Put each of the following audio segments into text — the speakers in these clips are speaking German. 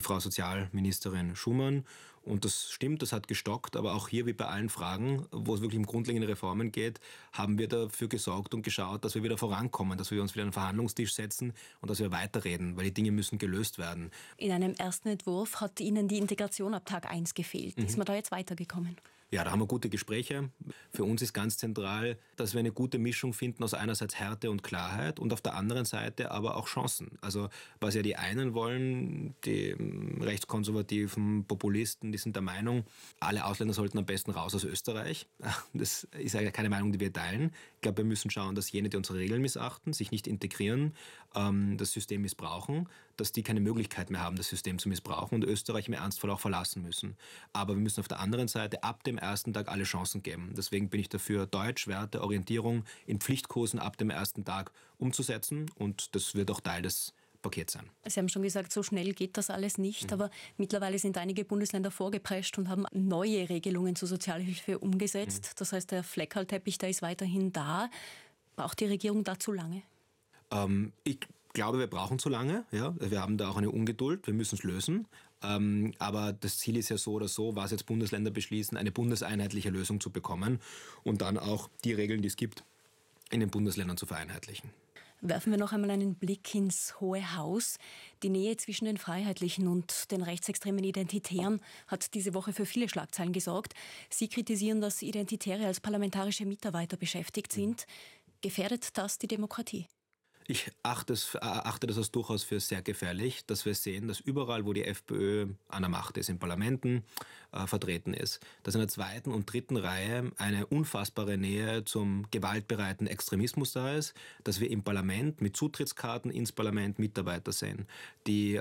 Frau Sozialministerin Schumann. Und das stimmt, das hat gestockt, aber auch hier wie bei allen Fragen, wo es wirklich um grundlegende Reformen geht, haben wir dafür gesorgt und geschaut, dass wir wieder vorankommen, dass wir uns wieder an den Verhandlungstisch setzen und dass wir weiterreden, weil die Dinge müssen gelöst werden. In einem ersten Entwurf hat Ihnen die Integration ab Tag 1 gefehlt. Ist man da jetzt weitergekommen? Ja, da haben wir gute Gespräche. Für uns ist ganz zentral, dass wir eine gute Mischung finden aus einerseits Härte und Klarheit und auf der anderen Seite aber auch Chancen. Also was ja die einen wollen, die rechtskonservativen Populisten, die sind der Meinung, alle Ausländer sollten am besten raus aus Österreich. Das ist ja keine Meinung, die wir teilen. Ich glaube, wir müssen schauen, dass jene, die unsere Regeln missachten, sich nicht integrieren, das System missbrauchen, dass die keine Möglichkeit mehr haben, das System zu missbrauchen und Österreich im Ernstfall auch verlassen müssen. Aber wir müssen auf der anderen Seite ab dem ersten Tag alle Chancen geben. Deswegen bin ich dafür, Deutsch, Werte, Orientierung in Pflichtkursen ab dem ersten Tag umzusetzen und das wird auch Teil des Pakets sein. Sie haben schon gesagt, so schnell geht das alles nicht, aber mittlerweile sind einige Bundesländer vorgeprescht und haben neue Regelungen zur Sozialhilfe umgesetzt. Das heißt, der Fleckerlteppich, der ist weiterhin da. Braucht die Regierung da zu lange? Ich glaube, wir brauchen zu lange. Ja? Wir haben da auch eine Ungeduld. Wir müssen es lösen. Aber das Ziel ist ja so oder so, was jetzt Bundesländer beschließen, eine bundeseinheitliche Lösung zu bekommen und dann auch die Regeln, die es gibt, in den Bundesländern zu vereinheitlichen. Werfen wir noch einmal einen Blick ins Hohe Haus. Die Nähe zwischen den Freiheitlichen und den rechtsextremen Identitären hat diese Woche für viele Schlagzeilen gesorgt. Sie kritisieren, dass Identitäre als parlamentarische Mitarbeiter beschäftigt sind. Gefährdet das die Demokratie? Ich achte das als durchaus für sehr gefährlich, dass wir sehen, dass überall, wo die FPÖ an der Macht ist, in Parlamenten vertreten ist, dass in der zweiten und dritten Reihe eine unfassbare Nähe zum gewaltbereiten Extremismus da ist, dass wir im Parlament mit Zutrittskarten ins Parlament Mitarbeiter sehen, die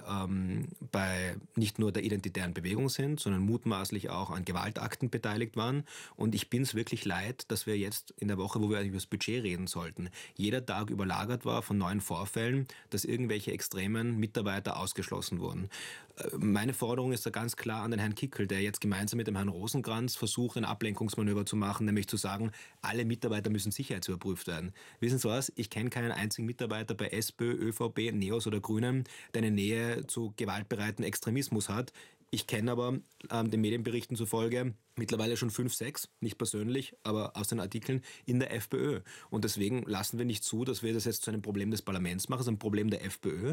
bei nicht nur der identitären Bewegung sind, sondern mutmaßlich auch an Gewaltakten beteiligt waren. Und ich bin es wirklich leid, dass wir jetzt in der Woche, wo wir eigentlich über das Budget reden sollten, jeder Tag überlagert war von neuen Vorfällen, dass irgendwelche extremen Mitarbeiter ausgeschlossen wurden. Meine Forderung ist da ganz klar an den Herrn Kickl, der jetzt gemeinsam mit dem Herrn Rosenkranz versucht, ein Ablenkungsmanöver zu machen, nämlich zu sagen, alle Mitarbeiter müssen sicherheitsüberprüft werden. Wissen Sie was? Ich kenne keinen einzigen Mitarbeiter bei SPÖ, ÖVP, NEOS oder Grünen, der eine Nähe zu gewaltbereiten Extremismus hat. Ich kenne aber den Medienberichten zufolge mittlerweile schon 5, 6, nicht persönlich, aber aus den Artikeln in der FPÖ. Und deswegen lassen wir nicht zu, dass wir das jetzt zu einem Problem des Parlaments machen, sondern ein Problem der FPÖ.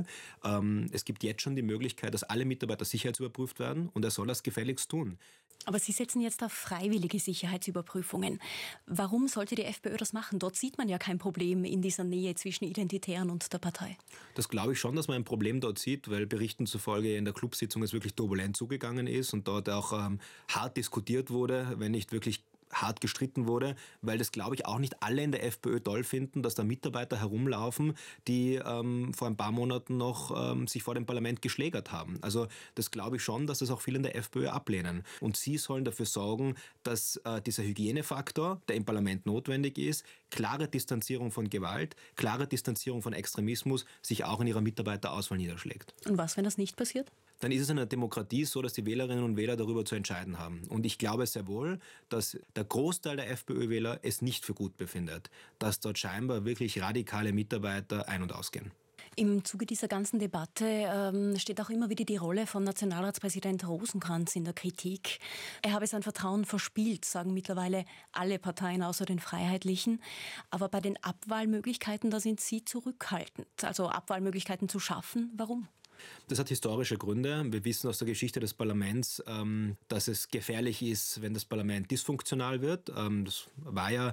Es gibt jetzt schon die Möglichkeit, dass alle Mitarbeiter sicherheitsüberprüft werden und er soll das gefälligst tun. Aber Sie setzen jetzt auf freiwillige Sicherheitsüberprüfungen. Warum sollte die FPÖ das machen? Dort sieht man ja kein Problem in dieser Nähe zwischen Identitären und der Partei. Das glaube ich schon, dass man ein Problem dort sieht, weil Berichten zufolge in der Clubsitzung es wirklich turbulent zugegangen ist und dort auch hart diskutiert wurde, wenn nicht wirklich hart gestritten wurde, weil das, glaube ich, auch nicht alle in der FPÖ toll finden, dass da Mitarbeiter herumlaufen, die vor ein paar Monaten noch sich vor dem Parlament geschlägert haben. Also das glaube ich schon, dass das auch viele in der FPÖ ablehnen. Und sie sollen dafür sorgen, dass dieser Hygienefaktor, der im Parlament notwendig ist, klare Distanzierung von Gewalt, klare Distanzierung von Extremismus, sich auch in ihrer Mitarbeiterauswahl niederschlägt. Und was, wenn das nicht passiert? Dann ist es in der Demokratie so, dass die Wählerinnen und Wähler darüber zu entscheiden haben. Und ich glaube sehr wohl, dass der Großteil der FPÖ-Wähler es nicht für gut befindet, dass dort scheinbar wirklich radikale Mitarbeiter ein- und ausgehen. Im Zuge dieser ganzen Debatte steht auch immer wieder die Rolle von Nationalratspräsident Rosenkranz in der Kritik. Er habe sein Vertrauen verspielt, sagen mittlerweile alle Parteien außer den Freiheitlichen. Aber bei den Abwahlmöglichkeiten, da sind Sie zurückhaltend. Also Abwahlmöglichkeiten zu schaffen, warum? Das hat historische Gründe. Wir wissen aus der Geschichte des Parlaments, dass es gefährlich ist, wenn das Parlament dysfunktional wird. Das war ja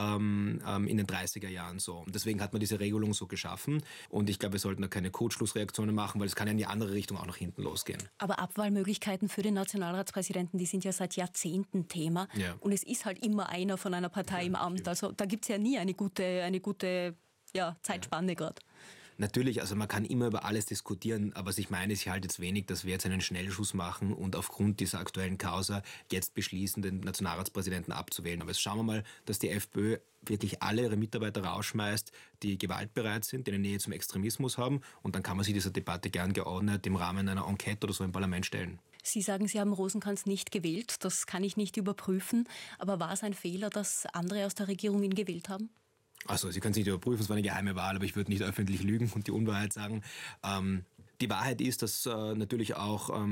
in den 30er Jahren so. Und deswegen hat man diese Regelung so geschaffen. Und ich glaube, wir sollten da keine Kurzschlussreaktionen machen, weil es kann ja in die andere Richtung auch nach hinten losgehen. Aber Abwahlmöglichkeiten für den Nationalratspräsidenten, die sind ja seit Jahrzehnten Thema. Ja. Und es ist halt immer einer von einer Partei im Amt. Also da gibt es ja nie eine gute Zeitspanne gerade. Natürlich, also man kann immer über alles diskutieren, aber was ich meine, ist halt jetzt wenig, dass wir jetzt einen Schnellschuss machen und aufgrund dieser aktuellen Causa jetzt beschließen, den Nationalratspräsidenten abzuwählen. Aber jetzt schauen wir mal, dass die FPÖ wirklich alle ihre Mitarbeiter rausschmeißt, die gewaltbereit sind, die eine Nähe zum Extremismus haben und dann kann man sich dieser Debatte gern geordnet im Rahmen einer Enquete oder so im Parlament stellen. Sie sagen, Sie haben Rosenkranz nicht gewählt, das kann ich nicht überprüfen, aber war es ein Fehler, dass andere aus der Regierung ihn gewählt haben? Also Sie können es nicht überprüfen, es war eine geheime Wahl, aber ich würde nicht öffentlich lügen und die Unwahrheit sagen. Die Wahrheit ist, dass natürlich auch